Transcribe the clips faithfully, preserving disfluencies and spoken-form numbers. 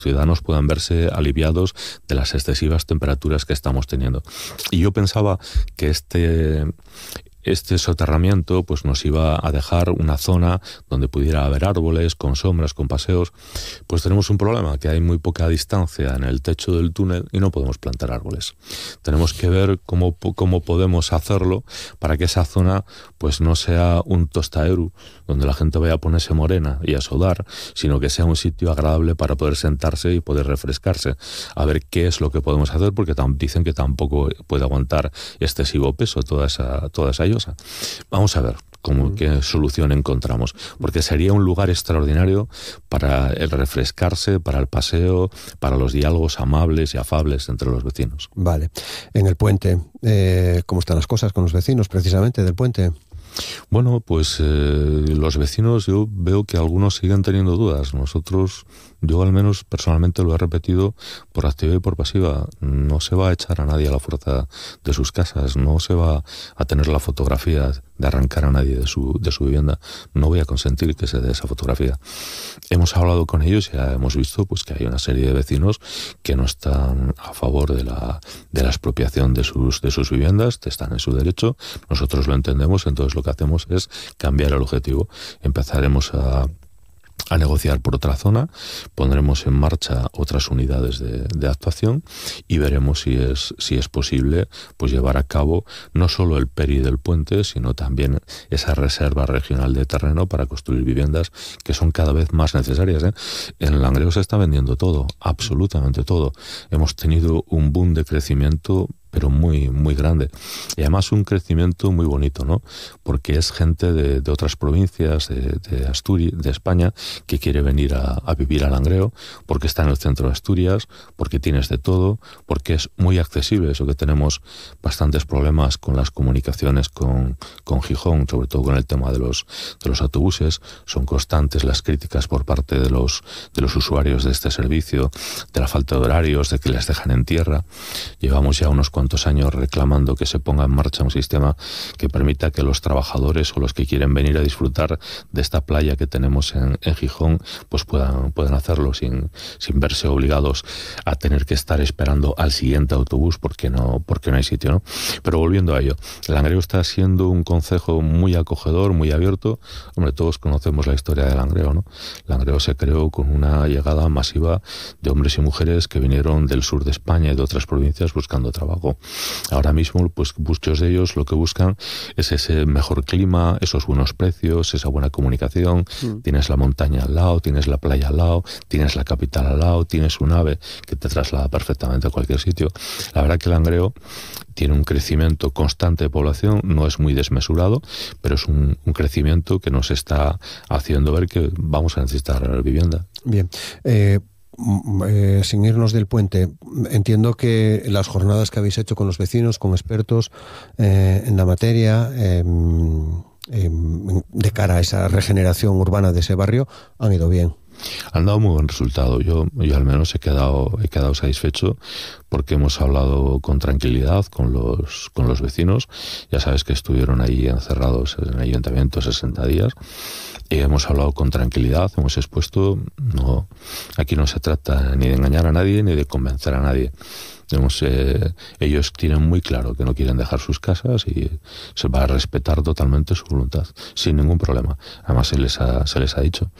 ciudadanos puedan verse aliviados de las excesivas temperaturas que estamos teniendo. Y yo pensaba que este... Este soterramiento pues nos iba a dejar una zona donde pudiera haber árboles, con sombras, con paseos. Pues tenemos un problema, que hay muy poca distancia en el techo del túnel y no podemos plantar árboles. Tenemos que ver cómo, cómo podemos hacerlo para que esa zona pues no sea un tostaeru, donde la gente vaya a ponerse morena y a sudar, sino que sea un sitio agradable para poder sentarse y poder refrescarse. A ver qué es lo que podemos hacer, porque dicen que tampoco puede aguantar excesivo peso toda esa, toda esa llosa. Vamos a ver cómo, qué solución encontramos, porque sería un lugar extraordinario para el refrescarse, para el paseo, para los diálogos amables y afables entre los vecinos. Vale. En el puente, eh, ¿cómo están las cosas con los vecinos precisamente del puente? Bueno, pues eh, los vecinos, yo veo que algunos siguen teniendo dudas. Nosotros, yo al menos personalmente lo he repetido por activa y por pasiva, no se va a echar a nadie a la fuerza de sus casas, no se va a tener la fotografía de arrancar a nadie de su, de su vivienda. No voy a consentir que se dé esa fotografía. Hemos hablado con ellos y ya hemos visto pues que hay una serie de vecinos que no están a favor de la, de la expropiación de sus, de sus viviendas, están en su derecho, nosotros lo entendemos, entonces lo que hacemos es cambiar el objetivo. Empezaremos a a negociar por otra zona, pondremos en marcha otras unidades de, de actuación y veremos si es, si es posible pues llevar a cabo no solo el peri del puente, sino también esa reserva regional de terreno para construir viviendas que son cada vez más necesarias, ¿eh? En el Langreo se está vendiendo todo, absolutamente todo. Hemos tenido un boom de crecimiento pero muy muy grande, y además un crecimiento muy bonito, ¿no? Porque es gente de, de otras provincias de, de Asturias, de España, que quiere venir a, a vivir a Langreo, porque está en el centro de Asturias, porque tienes de todo, porque es muy accesible. Eso que tenemos bastantes problemas con las comunicaciones con, con Gijón, sobre todo con el tema de los de los autobuses, son constantes las críticas por parte de los de los usuarios de este servicio, de la falta de horarios, de que les dejan en tierra. Llevamos ya unos cuantos años reclamando que se ponga en marcha un sistema que permita que los trabajadores o los que quieren venir a disfrutar de esta playa que tenemos en, en Gijón pues puedan, puedan hacerlo sin, sin verse obligados a tener que estar esperando al siguiente autobús porque no, porque no hay sitio, ¿no? Pero volviendo a ello, Langreo está siendo un concejo muy acogedor, muy abierto. Hombre, todos conocemos la historia de Langreo, ¿no? Langreo se creó con una llegada masiva de hombres y mujeres que vinieron del sur de España y de otras provincias buscando trabajo. Ahora mismo, pues muchos de ellos lo que buscan es ese mejor clima, esos buenos precios, esa buena comunicación. Mm. Tienes la montaña al lado, tienes la playa al lado, tienes la capital al lado, tienes un AVE que te traslada perfectamente a cualquier sitio. La verdad que Langreo tiene un crecimiento constante de población, no es muy desmesurado, pero es un, un crecimiento que nos está haciendo ver que vamos a necesitar vivienda. Bien. Eh... Eh, sin irnos del puente, entiendo que las jornadas que habéis hecho con los vecinos, con expertos eh, en la materia, eh, eh, de cara a esa regeneración urbana de ese barrio, han ido bien. Han dado muy buen resultado. Yo, yo al menos he quedado, he quedado satisfecho porque hemos hablado con tranquilidad con los, con los vecinos. Ya sabes que estuvieron ahí encerrados en el ayuntamiento sesenta días. Y hemos hablado con tranquilidad, hemos expuesto, no, aquí no se trata ni de engañar a nadie ni de convencer a nadie. Digamos, eh, ellos tienen muy claro que no quieren dejar sus casas y se va a respetar totalmente su voluntad, sin ningún problema. Además se les ha, se les ha dicho.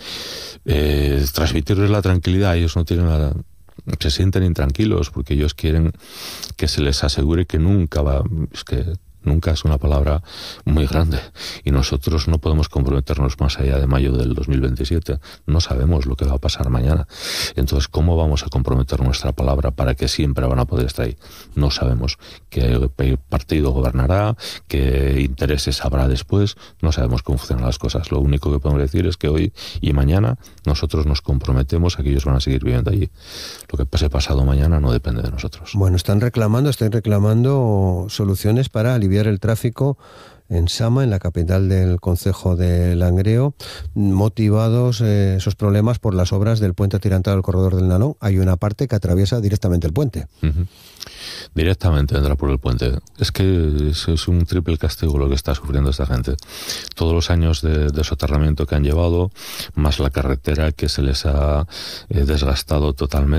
Eh, transmitirles la tranquilidad, ellos no tienen la, se sienten intranquilos porque ellos quieren que se les asegure que nunca va, es que nunca es una palabra muy grande y nosotros no podemos comprometernos más allá de mayo del dos mil veintisiete. No sabemos lo que va a pasar mañana. Entonces, ¿cómo vamos a comprometer nuestra palabra para que siempre van a poder estar ahí? No sabemos qué partido gobernará, qué intereses habrá después. No sabemos cómo funcionan las cosas. Lo único que podemos decir es que hoy y mañana nosotros nos comprometemos a que ellos van a seguir viviendo allí. Lo que pase pasado mañana no depende de nosotros. Bueno, están reclamando, están reclamando soluciones para aliviar el tráfico en Sama, en la capital del concejo de Langreo, motivados eh, esos problemas por las obras del puente atirantado del corredor del Nalón. Hay una parte que atraviesa directamente el puente. Uh-huh. Directamente entra por el puente. Es que es, es un triple castigo lo que está sufriendo esta gente. Todos los años de, de soterramiento que han llevado, más la carretera que se les ha eh, desgastado totalmente.